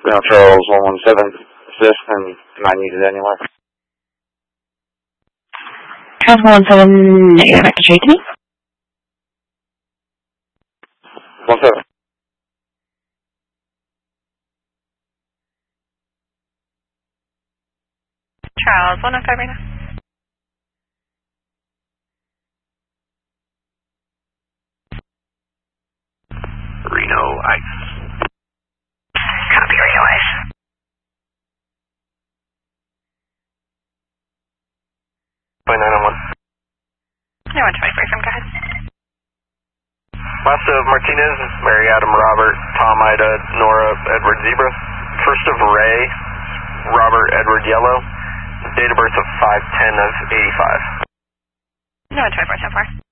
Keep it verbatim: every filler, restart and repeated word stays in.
Now Charles one one seven, assist, and not needed anywhere. Charles one one seven, negative, back to J T. one seven. Charles one oh five right now. Reno Ice. Copy, Reno Ice. nine oh one. nine one twenty-four, from go ahead. Last of Martinez, Mary Adam Robert, Tom Ida, Nora Edward Zebra. First of Ray, Robert Edward Yellow. Date of birth of five ten of eighty-five. nine one twenty-four, so far.